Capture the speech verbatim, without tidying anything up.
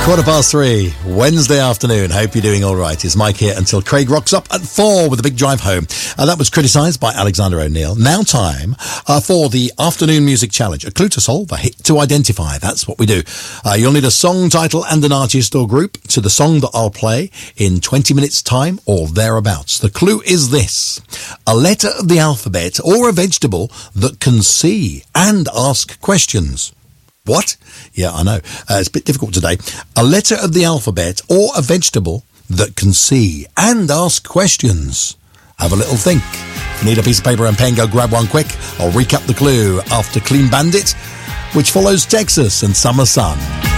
Quarter past three, Wednesday afternoon. Hope you're doing all right. It's Mike here until Craig rocks up at four with a big drive home. Uh, that was criticised by Alexander O'Neill. Now time uh, for the Afternoon Music Challenge. A clue to solve, a hit to identify. That's what we do. Uh, you'll need a song title and an artist or group to the song that I'll play in twenty minutes time or thereabouts. The clue is this: a letter of the alphabet or a vegetable that can see and ask questions. What? Yeah, I know. Uh, it's a bit difficult today. A letter of the alphabet or a vegetable that can see and ask questions. Have a little think. If you need a piece of paper and pen, go grab one quick. I'll recap the clue after Clean Bandit, which follows Texas and Summer Sun.